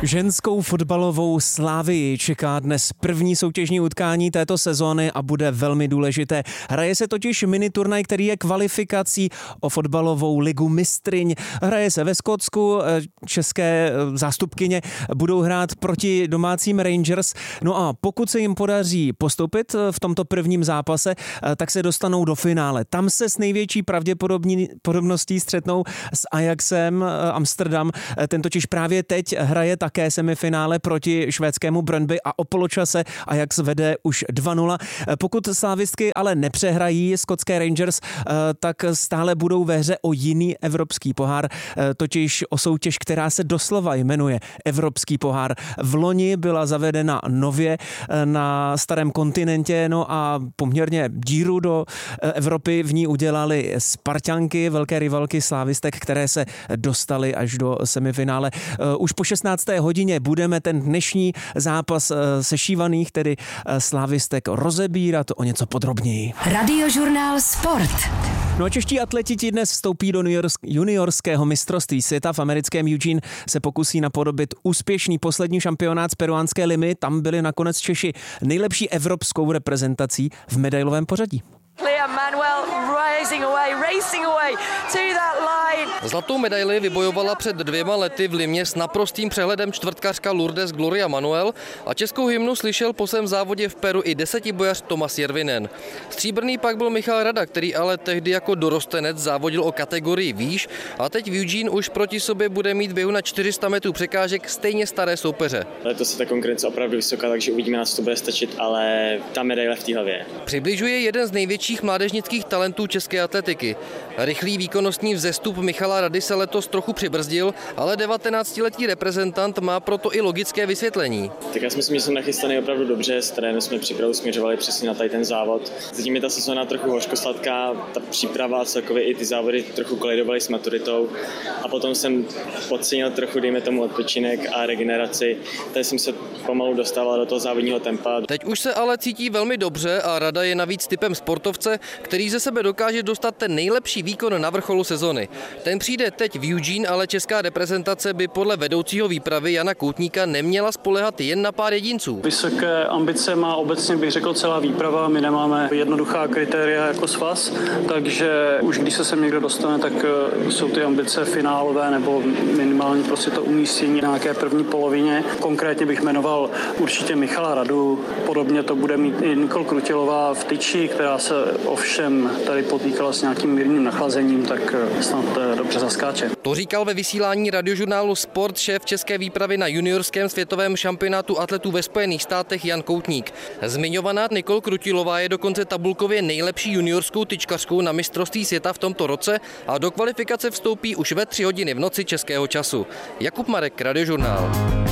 Ženskou fotbalovou Slavii čeká dnes první soutěžní utkání této sezóny a bude velmi důležité. Hraje se totiž miniturnaj, který je kvalifikací o fotbalovou ligu mistryň. Hraje se ve Skotsku, české zástupkyně budou hrát proti domácím Rangers. No a pokud se jim podaří postoupit v tomto prvním zápase, tak se dostanou do finále. Tam se s největší pravděpodobností střetnou s Ajaxem Amsterdam. Ten totiž právě teď hraje také semifinále proti švédskému Brøndby a o poločase Ajax vede už 2-0. Pokud slávistky ale nepřehrají skotské Rangers, tak stále budou ve hře o jiný evropský pohár, totiž o soutěž, která se doslova jmenuje Evropský pohár. V loni byla zavedena nově na starém kontinentě, no a poměrně díru do Evropy v ní udělali Spartanky, velké rivalky slávistek, které se dostaly až do semifinále. Už po 16. hodině budeme ten dnešní zápas sešívaných, tedy slávistek, rozebírat o něco podrobněji. Radiožurnál Sport. No a čeští atleti ti dnes vstoupí do juniorského mistrovství světa. V americkém Eugene se pokusí napodobit úspěšný poslední šampionát z peruánské Limy. Tam byli nakonec Češi nejlepší evropskou reprezentací v medailovém pořadí. Zlatou medaili vybojovala před 2 lety v Limě s naprostým přehledem čtvrtkařka Lourdes Gloria Manuel a českou hymnu slyšel po svém závodě v Peru i 10bojař Tomas Järvinen. Stříbrný pak byl Michal Rada, který ale tehdy jako dorostenec závodil o kategorii výš a teď v Eugene už proti sobě bude mít běhu na 400 metrů překážek stejně staré soupeře. Letos je ta konkurence opravdu vysoká, takže uvidíme, na co to bude stačit, ale ta medaile v té hlavě. Přibližuje jeden z největších mládežnických talentů české atletiky. Rychlý výkonnostní vzestup Michala Rady se letos trochu přibrzdil, ale 19letý reprezentant má proto i logické vysvětlení. Tak já si myslím, že jsem nachystaný opravdu dobře, s trénem jsme přípravu směřovali přesně na tady ten závod. Zatím je ta sezóna trochu hořkosladká, ta příprava celkově i ty závody trochu kolidovaly s maturitou a potom jsem podcenil trochu, dejme tomu, odpočinek a regeneraci. Tady jsem se pomalu dostával do toho závodního tempa. Teď už se ale cítí velmi dobře a Rada je navíc typem sportovce, který ze sebe dokáže dostat ten nejlepší výkon na vrcholu sezony. Ten přijde teď v Eugene, ale česká reprezentace by podle vedoucího výpravy Jana Koutníka neměla spoléhat jen na pár jedinců. Vysoké ambice má obecně, bych řekl, celá výprava. My nemáme jednoduchá kritéria jako svaz, takže už když se sem někdo dostane, tak jsou ty ambice finálové nebo minimálně prostě to umístění na nějaké první polovině. Konkrétně bych jmenoval určitě Michala Radu, podobně to bude mít i Nikol Krutilová v tyči, která se ovšem tady potýkala s nějakým mírným nachlazením, tak snad dobře zaskáče. To říkal ve vysílání radiožurnálu Sport šéf české výpravy na juniorském světovém šampionátu atletů ve Spojených státech Jan Koutník. Zmiňovaná Nikol Krutilová je dokonce tabulkově nejlepší juniorskou tyčkařkou na mistrovství světa v tomto roce a do kvalifikace vstoupí už ve 3 hodiny v noci českého času. Jakub Marek, Radiožurnál.